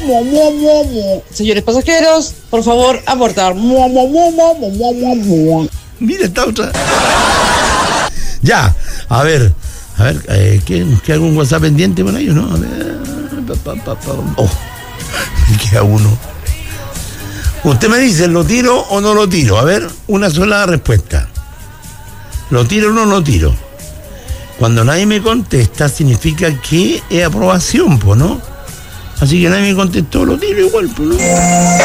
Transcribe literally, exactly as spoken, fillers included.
Mu, mu, mu, mu. Señores pasajeros, por favor, abordar. Mu, mu, mu, mu, mu, mu, mu, mu. Mira esta otra. Ya, a ver, a ver, eh, ¿qué, ¿qué algún WhatsApp pendiente con ellos, no? A ver, pa, pa, pa, pa. Oh, me queda uno. Usted me dice, ¿lo tiro o no lo tiro? A ver, una sola respuesta. ¿Lo tiro o no lo tiro? Cuando nadie me contesta, significa que es aprobación, pues, ¿no? Así que nadie me contestó, lo tiro igual, pues, ¿no?